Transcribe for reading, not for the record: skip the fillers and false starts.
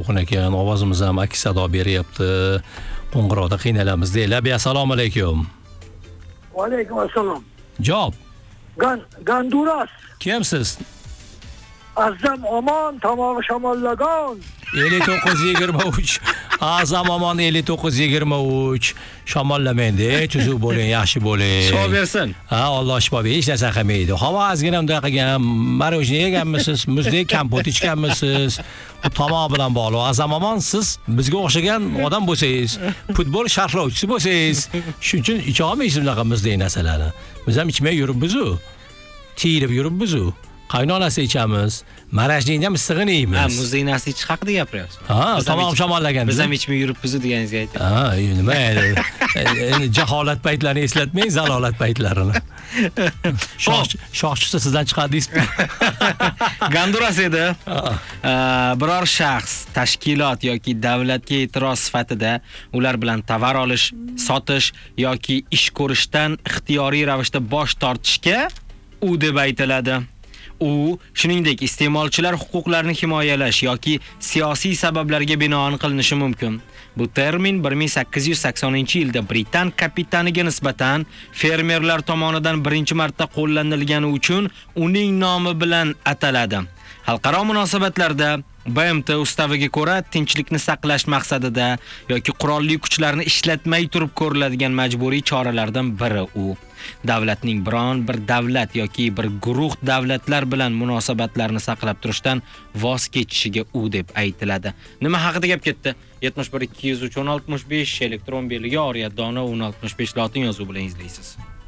yorqin ekan, ovozimiz ham aks sado beryapti. Qo'ng'iroqda qiynalamiz deylar. Assalomu alaykum. Va alaykum assalom. Javob. Ganduras. Kimsiz? Azam omon, tomog'i shamollagan. 5923. Azam omon 5923. Shamollamaydi, tuzuq bo'ling, yaxshi bo'ling. Shifo bersin. Ha, Alloh shifo bersin. Hech narsa qilmaydi. Havo ozgina unday qilgan, marojni yeganmisiz, muzdek kompot ichganmisiz? Tomoq bilan bog'liq. Azam omon siz bizga o'xshagan odam bo'lsangiz, futbol sharhlovchisi bo'lsangiz, shuning uchun icha olmaysiz bunaqa muzdek narsalarni. Biz ham ichmay yuribmiz-ku. Tiyilib yuribmiz-ku. Qaynonasi ichamiz, marajning ham issig'ini yeymiz. Ha, muzdek narsa ichish haqida gapiryapsiz. Ha, tomog'im shamollagan. Biz ham ichmay yuribmiz deganingizni ayting. Ha, nima endi jaholat paytlarini eslatmang, zalolat paytlarini. Shoh chiqsa sizdan chiqadi deysizmi? Ganduras edi. Biror shaxs, tashkilot yoki davlatga e'tiroz sifatida ular bilan tovar olish, sotish yoki ish ko'rishdan ixtiyoriy ravishda bosh tortishga u deb aytiladi. U, shuningdek, iste'molchilar huquqlarini himoyalash yoki siyosiy sabablarga binoan qilinishi mumkin. Bu termin 1880-yilda Britan kapitaniga nisbatan fermerlar tomonidan birinchi marta qo'llanilgani uchun uning nomi bilan ataladi. Xalqaro munosabatlarda BMT ustaviga ko'ra tinchlikni saqlash maqsadida yoki qurolli kuchlarni ishlatmay turib ko'riladigan majburiy choralardan biri u. Davlatning biron bir davlat yoki bir guruh davlatlar bilan munosabatlarni saqlab turishdan voz kechishiga u deb aytiladi. Nima haqida gap ketdi? 71 203 1065 elektron belgiga oriyat dona 1065 lotin yozuvi bilan izlaysiz.